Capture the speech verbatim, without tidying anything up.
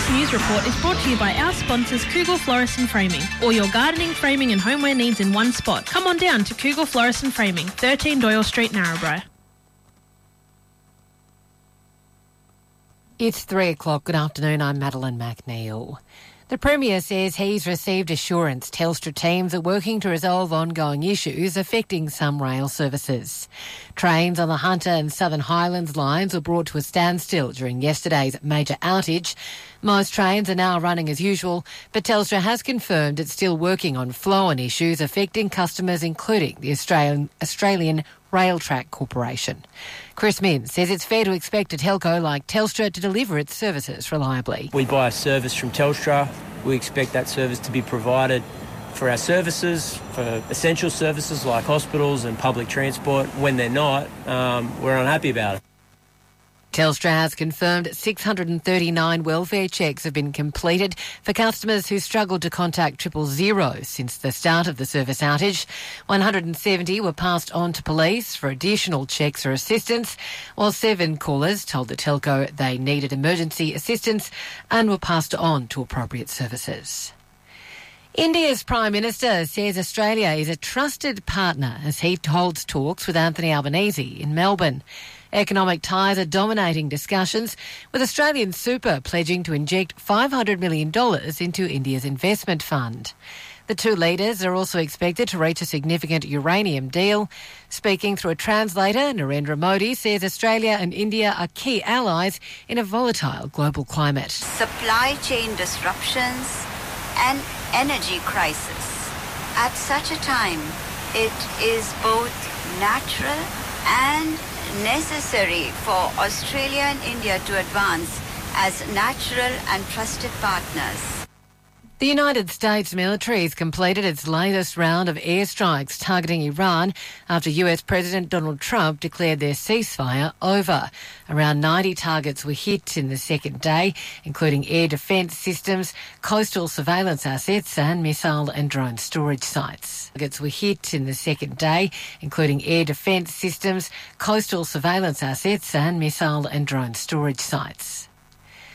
This news report is brought to you by our sponsors Kugel Florist and Framing. All your gardening, framing and homeware needs in one spot. Come on down to Kugel Florist and Framing, thirteen Doyle Street, Narrabri. It's three o'clock. Good afternoon. I'm Madeline McNeil. The Premier says he's received assurance Telstra teams are working to resolve ongoing issues affecting some rail services. Trains on the Hunter and Southern Highlands lines were brought to a standstill during yesterday's major outage. Most trains are now running as usual, but Telstra has confirmed it's still working on flow-on issues affecting customers, including the Australian, Australian Railtrack Corporation. Chris Minns says it's fair to expect a telco like Telstra to deliver its services reliably. We buy a service from Telstra. We expect that service to be provided for our services, for essential services like hospitals and public transport. When they're not, um, we're unhappy about it. Telstra has confirmed six hundred thirty-nine welfare checks have been completed for customers who struggled to contact triple zero since the start of the service outage. one hundred seventy were passed on to police for additional checks or assistance, while seven callers told the telco they needed emergency assistance and were passed on to appropriate services. India's Prime Minister says Australia is a trusted partner as he holds talks with Anthony Albanese in Melbourne. Economic ties are dominating discussions, with Australian Super pledging to inject five hundred million dollars into India's investment fund. The two leaders are also expected to reach a significant uranium deal. Speaking through a translator, Narendra Modi says Australia and India are key allies in a volatile global climate. Supply chain disruptions and energy crisis. At such a time, it is both natural and necessary for Australia and India to advance as natural and trusted partners. The United States military has completed its latest round of airstrikes targeting Iran after U S President Donald Trump declared their ceasefire over. Around ninety targets were hit in the second day, including air defence systems, coastal surveillance assets and missile and drone storage sites. Targets were hit in the second day, including air defence systems, coastal surveillance assets and missile and drone storage sites.